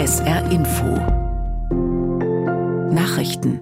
SR Info Nachrichten.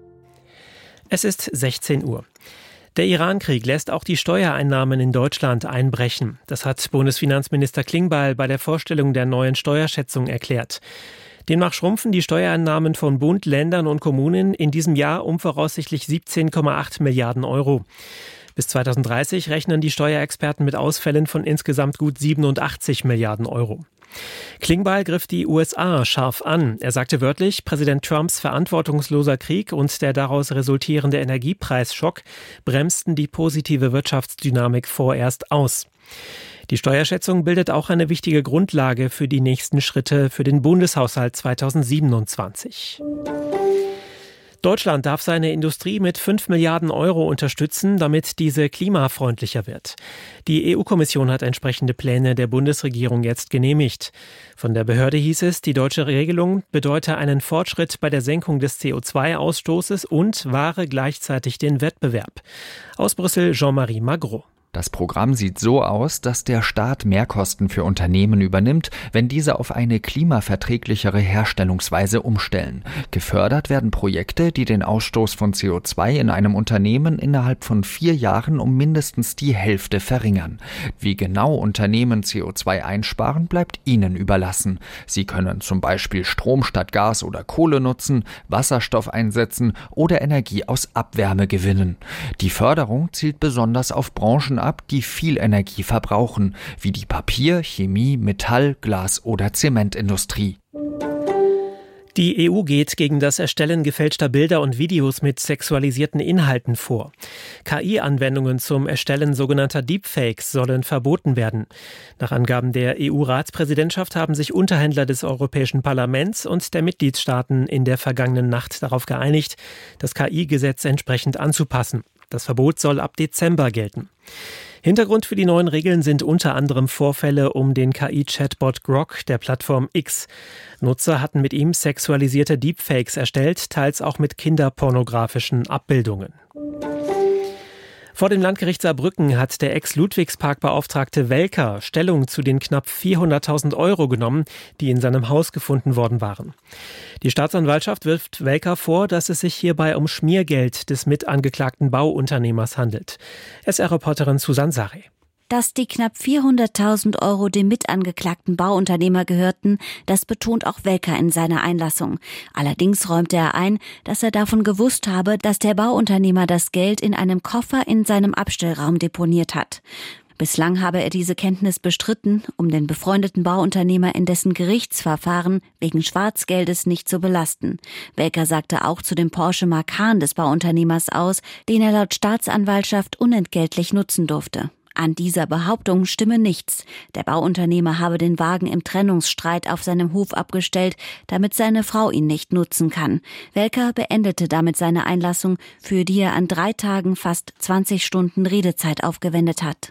Es ist 16 Uhr. Der Iran-Krieg lässt auch die Steuereinnahmen in Deutschland einbrechen. Das hat Bundesfinanzminister Klingbeil bei der Vorstellung der neuen Steuerschätzung erklärt. Demnach schrumpfen die Steuereinnahmen von Bund, Ländern und Kommunen in diesem Jahr um voraussichtlich 17,8 Milliarden Euro. Bis 2030 rechnen die Steuerexperten mit Ausfällen von insgesamt gut 87 Milliarden Euro. Klingbeil griff die USA scharf an. Er sagte wörtlich, Präsident Trumps verantwortungsloser Krieg und der daraus resultierende Energiepreisschock bremsten die positive Wirtschaftsdynamik vorerst aus. Die Steuerschätzung bildet auch eine wichtige Grundlage für die nächsten Schritte für den Bundeshaushalt 2027. Deutschland darf seine Industrie mit 5 Milliarden Euro unterstützen, damit diese klimafreundlicher wird. Die EU-Kommission hat entsprechende Pläne der Bundesregierung jetzt genehmigt. Von der Behörde hieß es, die deutsche Regelung bedeute einen Fortschritt bei der Senkung des CO2-Ausstoßes und wahre gleichzeitig den Wettbewerb. Aus Brüssel Jean-Marie Magro. Das Programm sieht so aus, dass der Staat Mehrkosten für Unternehmen übernimmt, wenn diese auf eine klimaverträglichere Herstellungsweise umstellen. Gefördert werden Projekte, die den Ausstoß von CO2 in einem Unternehmen innerhalb von 4 Jahren um mindestens die Hälfte verringern. Wie genau Unternehmen CO2 einsparen, bleibt ihnen überlassen. Sie können zum Beispiel Strom statt Gas oder Kohle nutzen, Wasserstoff einsetzen oder Energie aus Abwärme gewinnen. Die Förderung zielt besonders auf Branchen ab, die viel Energie verbrauchen, wie die Papier-, Chemie-, Metall-, Glas- oder Zementindustrie. Die EU geht gegen das Erstellen gefälschter Bilder und Videos mit sexualisierten Inhalten vor. KI-Anwendungen zum Erstellen sogenannter Deepfakes sollen verboten werden. Nach Angaben der EU-Ratspräsidentschaft haben sich Unterhändler des Europäischen Parlaments und der Mitgliedstaaten in der vergangenen Nacht darauf geeinigt, das KI-Gesetz entsprechend anzupassen. Das Verbot soll ab Dezember gelten. Hintergrund für die neuen Regeln sind unter anderem Vorfälle um den KI-Chatbot Grok der Plattform X. Nutzer hatten mit ihm sexualisierte Deepfakes erstellt, teils auch mit kinderpornografischen Abbildungen. Vor dem Landgericht Saarbrücken hat der Ex-Ludwigspark-Beauftragte Welker Stellung zu den knapp 400.000 Euro genommen, die in seinem Haus gefunden worden waren. Die Staatsanwaltschaft wirft Welker vor, dass es sich hierbei um Schmiergeld des mitangeklagten Bauunternehmers handelt. SR-Reporterin Susanne Sarre. Dass die knapp 400.000 Euro dem mitangeklagten Bauunternehmer gehörten, das betont auch Welker in seiner Einlassung. Allerdings räumte er ein, dass er davon gewusst habe, dass der Bauunternehmer das Geld in einem Koffer in seinem Abstellraum deponiert hat. Bislang habe er diese Kenntnis bestritten, um den befreundeten Bauunternehmer in dessen Gerichtsverfahren wegen Schwarzgeldes nicht zu belasten. Welker sagte auch zu dem Porsche Macan des Bauunternehmers aus, den er laut Staatsanwaltschaft unentgeltlich nutzen durfte. An dieser Behauptung stimme nichts. Der Bauunternehmer habe den Wagen im Trennungsstreit auf seinem Hof abgestellt, damit seine Frau ihn nicht nutzen kann. Welker beendete damit seine Einlassung, für die er an 3 Tagen fast 20 Stunden Redezeit aufgewendet hat.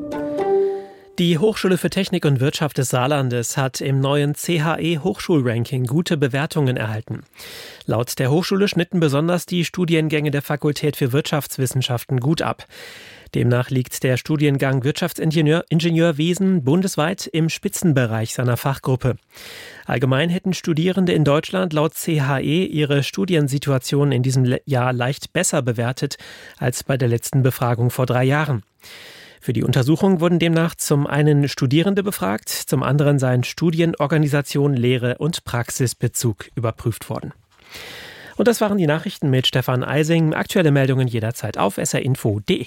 Die Hochschule für Technik und Wirtschaft des Saarlandes hat im neuen CHE-Hochschulranking gute Bewertungen erhalten. Laut der Hochschule schnitten besonders die Studiengänge der Fakultät für Wirtschaftswissenschaften gut ab. Demnach liegt der Studiengang Wirtschaftsingenieurwesen bundesweit im Spitzenbereich seiner Fachgruppe. Allgemein hätten Studierende in Deutschland laut CHE ihre Studiensituation in diesem Jahr leicht besser bewertet als bei der letzten Befragung vor 3 Jahren. Für die Untersuchung wurden demnach zum einen Studierende befragt, zum anderen seien Studienorganisation, Lehre und Praxisbezug überprüft worden. Und das waren die Nachrichten mit Stefan Eising. Aktuelle Meldungen jederzeit auf srinfo.de.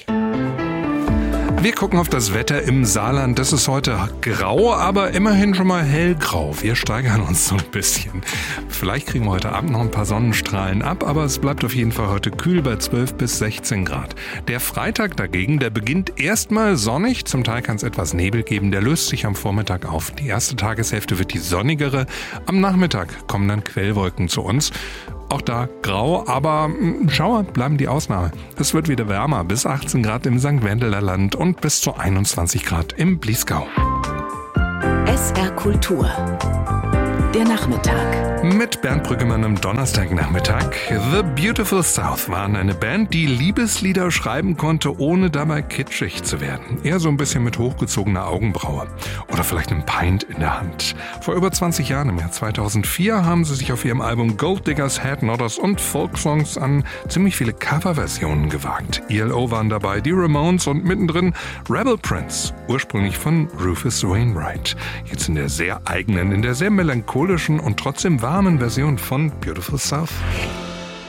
Wir gucken auf das Wetter im Saarland. Das ist heute grau, aber immerhin schon mal hellgrau. Wir steigern uns so ein bisschen. Vielleicht kriegen wir heute Abend noch ein paar Sonnenstrahlen ab, aber es bleibt auf jeden Fall heute kühl bei 12 bis 16 Grad. Der Freitag dagegen, der beginnt erstmal sonnig. Zum Teil kann es etwas Nebel geben. Der löst sich am Vormittag auf. Die erste Tageshälfte wird die sonnigere. Am Nachmittag kommen dann Quellwolken zu uns. Auch da grau, aber Schauer bleiben die Ausnahme. Es wird wieder wärmer, bis 18 Grad im St. Wendeler Land und bis zu 21 Grad im Bliesgau. SR Kultur der Nachmittag. Mit Bernd Brüggemann am Donnerstagnachmittag. The Beautiful South waren eine Band, die Liebeslieder schreiben konnte, ohne dabei kitschig zu werden. Eher so ein bisschen mit hochgezogener Augenbraue. Oder vielleicht einem Pint in der Hand. Vor über 20 Jahren, im Jahr 2004, haben sie sich auf ihrem Album Gold Diggers, Head Nodders und Folksongs an ziemlich viele Coverversionen gewagt. ELO waren dabei, die Ramones und mittendrin Rebel Prince, ursprünglich von Rufus Wainwright. Jetzt in der sehr eigenen, in der sehr melancholischen und trotzdem warmen Version von Beautiful South.